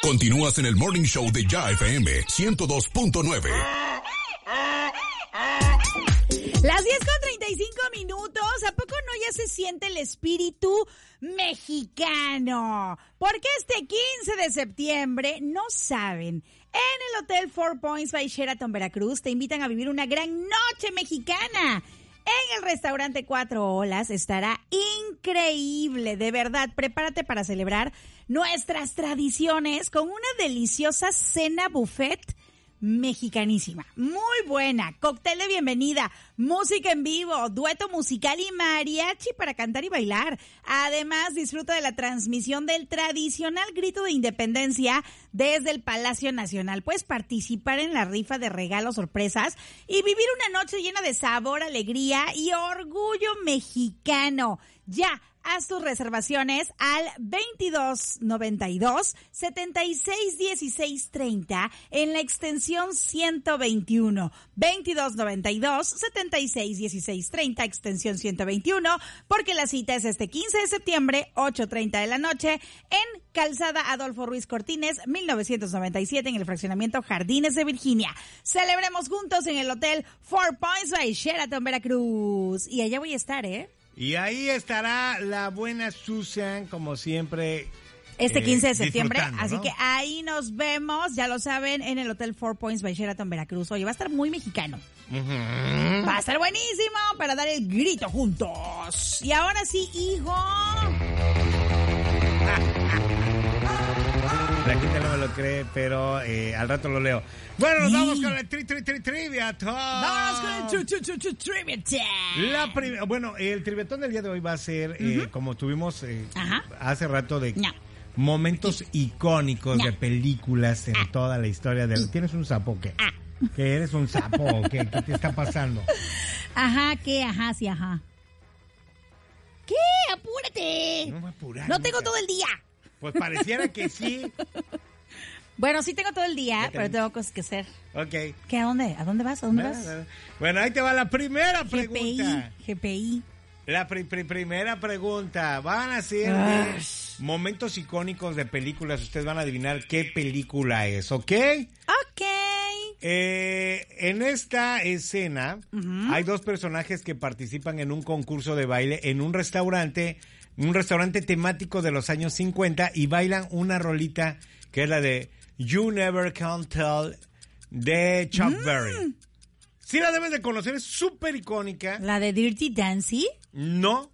Continúas en el Morning Show de Ya FM 102.9. Las 10:35. ¿A poco no ya se siente el espíritu mexicano? Porque este 15 de septiembre, no saben, en el Hotel Four Points by Sheraton Veracruz te invitan a vivir una gran noche mexicana. En el restaurante Cuatro Olas estará increíble, de verdad. Prepárate para celebrar nuestras tradiciones con una deliciosa cena buffet mexicanísima, muy buena, cóctel de bienvenida, música en vivo, dueto musical y mariachi para cantar y bailar. Además, disfruta de la transmisión del tradicional grito de independencia desde el Palacio Nacional. Puedes participar en la rifa de regalos sorpresas y vivir una noche llena de sabor, alegría y orgullo mexicano. Ya, haz tus reservaciones al 2292-761630 en la extensión 121. 2292-761630, extensión 121, porque la cita es este 15 de septiembre, 8:30 de la noche, en Calzada Adolfo Ruiz Cortines, 1997, en el fraccionamiento Jardines de Virginia. Celebremos juntos en el Hotel Four Points by Sheraton Veracruz. Y allá voy a estar, Y ahí estará la buena Susan, como siempre. Este 15 de septiembre, así ¿no? que ahí nos vemos, ya lo saben, en el Hotel Four Points by Sheraton Veracruz. Oye, va a estar muy mexicano. Uh-huh. Va a estar buenísimo para dar el grito juntos. Y ahora sí, hijo. La gente no me lo cree, pero al rato lo leo. Bueno, nos vamos con el trivia talk. Vamos con el trivia talk. Bueno, el triviatón del día de hoy va a ser, como tuvimos hace rato, de momentos icónicos de películas en toda la historia de... ¿Tienes un sapo o qué? ¿Que eres un sapo o qué? ¿Qué te está pasando? Ajá, ¿qué? Ajá, sí, ajá. ¿Qué? ¡Apúrate! No me voy a apurar. No tengo todo el día. Pues pareciera que sí. Bueno, sí tengo todo el día, pero tengo cosas que hacer. Ok. ¿Qué? ¿A dónde? ¿A dónde vas? ¿A dónde vas? Bueno, ahí te va la primera pregunta. GPI. La primera pregunta. Van a ser momentos icónicos de películas. Ustedes van a adivinar qué película es, ¿ok? Ok. En esta escena hay dos personajes que participan en un concurso de baile en un restaurante temático de los años 50 y bailan una rolita que es la de You Never Can Tell de Chuck Berry. Sí la debes de conocer, es súper icónica. ¿La de Dirty Dancing? No.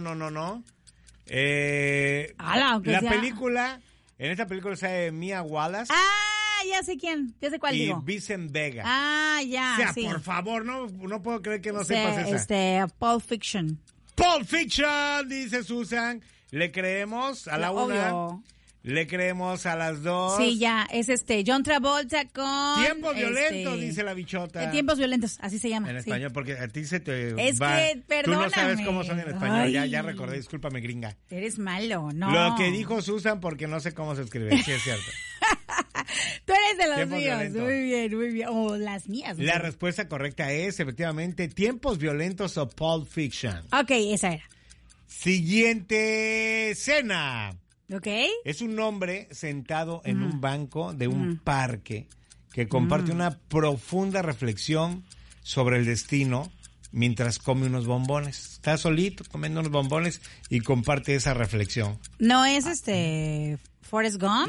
La película, en esta película sale Mia Wallace. Ya sé quién, ya sé cuál digo. Y Vincent Vega. Ya, o sea, sí. por favor, no puedo creer que no sepas esa. Pulp Fiction. Pulp Fiction, dice Susan. ¿Le creemos a la una? Obvio. ¿Le creemos a las dos? Sí, ya, es John Travolta con... Tiempos violentos, dice la bichota. Tiempos violentos, así se llama. En español, porque a ti se te es va. Que, perdóname. Tú no sabes cómo son en español. Ya recordé, discúlpame, gringa. Eres malo, no. Lo que dijo Susan, porque no sé cómo se escribe. Sí, es cierto. Tú eres de los Tiempos míos. violentos. Muy bien. O las mías. La respuesta correcta es, efectivamente, Tiempos violentos o Pulp Fiction. Ok, esa era. Siguiente escena. Ok. Es un hombre sentado en un banco de un parque que comparte una profunda reflexión sobre el destino mientras come unos bombones. Está solito comiendo unos bombones y comparte esa reflexión. ¿No es Forrest Gump?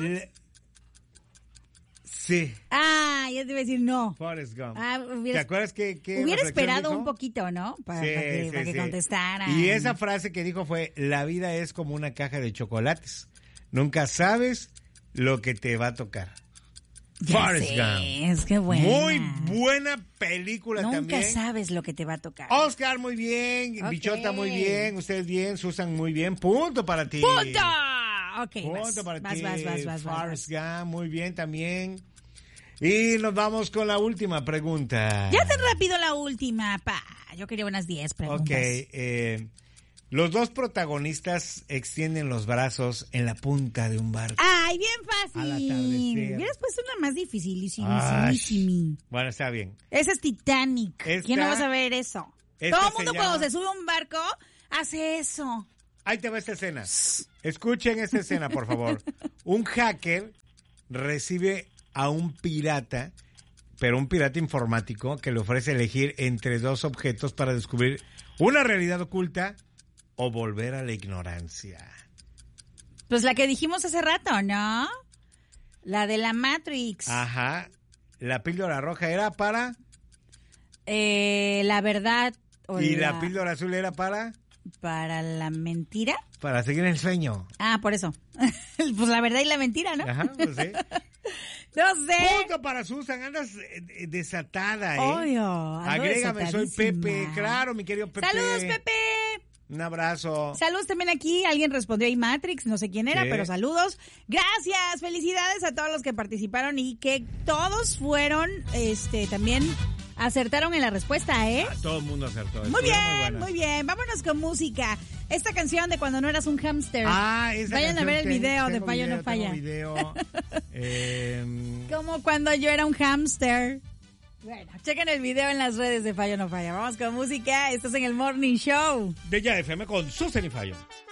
Sí. Ya te iba a decir no. Forrest Gump. ¿Te acuerdas que hubiera esperado dijo? Un poquito, ¿no? Para que contestara. Y esa frase que dijo fue: la vida es como una caja de chocolates. Nunca sabes lo que te va a tocar. Forrest Gump. Es que buena. Muy buena película también. Nunca sabes lo que te va a tocar. Oscar, muy bien. Okay. Bichota, muy bien. Ustedes bien. Susan, muy bien. Punto para ti. ¡Punto! Ok, punto para ti. Vas. Forrest Gump, muy bien también. Y nos vamos con la última pregunta. Ya tan rápido la última, pa. Yo quería unas 10 preguntas. Ok, los dos protagonistas extienden los brazos en la punta de un barco. ¡Ay, bien fácil! Al atardecer. Hubieras puesto una más dificilísima. Bueno, está bien. Ese es Titanic. ¿Quién no va a saber eso? Todo el mundo cuando se sube a un barco hace eso. Ahí te va esta escena. Escuchen esta escena, por favor. Un hacker recibe a un pirata, pero un pirata informático que le ofrece elegir entre dos objetos para descubrir una realidad oculta o volver a la ignorancia. Pues la que dijimos hace rato, ¿no? La de la Matrix. Ajá. La píldora roja era para... La verdad. ¿Y la píldora azul era para? ¿Para la mentira? Para seguir el sueño. Ah, por eso. Pues la verdad y la mentira, ¿no? Ajá, pues sí. No sé. Punto para Susan, andas desatada, ¿eh? Obvio. Agrégame, soy Pepe. Claro, mi querido Pepe. ¡Saludos, Pepe! Un abrazo. Saludos también aquí. Alguien respondió ahí Matrix, no sé quién era, ¿Qué? pero saludos. Gracias, felicidades a todos los que participaron y que todos fueron, también acertaron en la respuesta, ¿eh? Todo el mundo acertó. Muy bien, muy bien. Vámonos con música. Esta canción de Cuando no eras un hámster. Esa Vayan a ver el video de Falla video, No Falla. Video. Como cuando yo era un hámster. Bueno, chequen el video en las redes de Falla No Falla. Vamos con música. Estás en el Morning Show De Ya FM con Susan y Fallo.